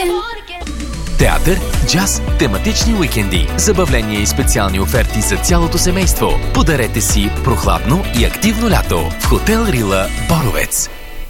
Театър, джаз, тематични уикенди, забавления и специални оферти за цялото семейство. Подарете си прохладно и активно лято в Хотел Рила Боровец.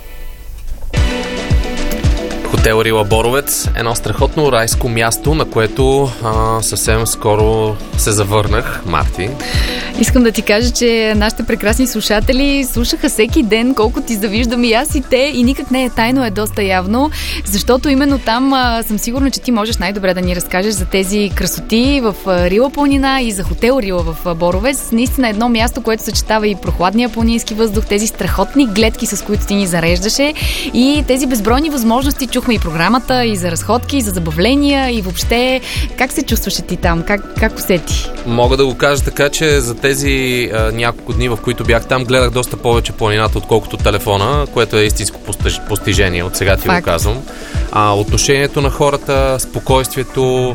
Хотел Рила Боровец, едно страхотно райско място, на което съвсем скоро се завърнах, Марти. Искам да ти кажа, че нашите прекрасни слушатели слушаха всеки ден, колко ти завиждам и аз и те, и никак не е тайно, е доста явно, защото именно там съм сигурна, че ти можеш най-добре да ни разкажеш за тези красоти в Рила планина и за хотел Рила в Боровец. Наистина едно място, което съчетава и прохладния планински въздух, тези страхотни гледки, с които ти ни зареждаше, и тези безбройни възможности. Чухме и програмата, и за разходки, и за забавления, и въобще как се чувстваше ти там? Как усети? Мога да го кажа така, че за тези няколко дни, в които бях там, гледах доста повече планината, отколкото телефона, което е истинско постижение. От сега ти го казвам. Отношението на хората, спокойствието,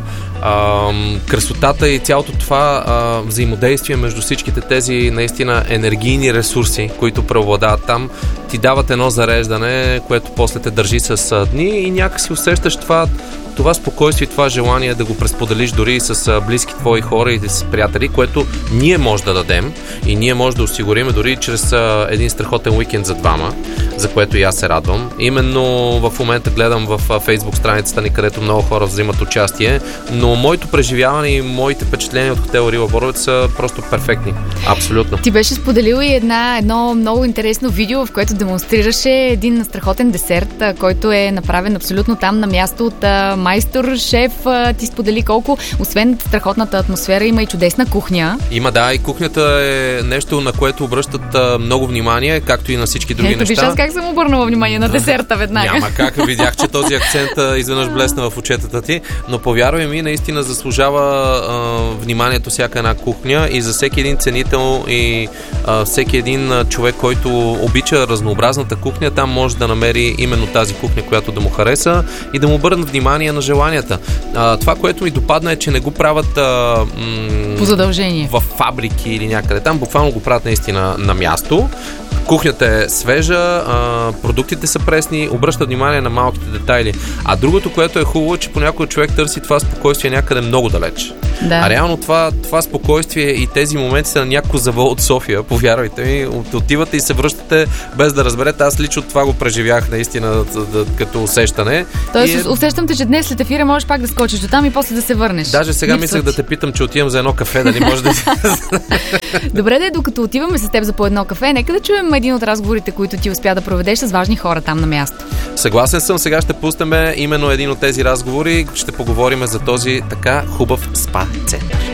красотата и цялото това взаимодействие между всичките тези наистина енергийни ресурси, които преобладават там, ти дават едно зареждане, което после те държи с дни и някакси усещаш това спокойствие, това желание да го пресподелиш дори с близки твои хора и с приятели, което ние може да дадем и ние може да осигурим дори чрез един страхотен уикенд за двама, за което и аз се радвам. Именно в момента гледам в Facebook страницата ни, където много хора взимат участие, но моето преживяване и моите впечатления от хотел Рила Боровец са просто перфектни. Абсолютно. Ти беше споделил и едно много интересно видео, в което демонстрираше един страхотен десерт, който е направен абсолютно там на място от майстор, шеф. Ти сподели колко, освен страхотната атмосфера, има и чудесна кухня. Има, да, и кухнята е нещо, на което обръщат много внимание, както и на всички други неща. Виж аз как съм обърнала внимание на десерта веднага. Няма как, видях, че този акцент изведнъж блесна в очетата ти, но повярвай ми, наистина заслужава вниманието всяка една кухня и за всеки един ценител и всеки един човек, който обича разнообразната кухня, там може да намери именно тази кухня, която да му хареса и да му обърнат внимание на желанията. Това, което ми допадна, е, че не го правят по задължение в фабрики или някъде там, буквално го правят наистина на място. Кухнята е свежа, продуктите са пресни, обръщат внимание на малките детайли. А другото, което е хубаво, е, че понякога човек търси това спокойствие някъде много далеч. Да. А реално това спокойствие и тези моменти са на някакво завол от София, повярвайте ми, отивате и се връщате без да разберете. Аз лично това го преживях наистина като усещане. Тоест усещам те, че днес след ефира можеш пак да скочиш до там и после да се върнеш. Даже сега мислех да те питам, че отивам за едно кафе, дали може да... Добре, докато отиваме с теб за по едно кафе, нека да чуем един от разговорите, които ти успя да проведеш с важни хора там на място. Съгласен съм, сега ще пуснем именно един от тези разговори. Ще поговорим за този така хубав спа център.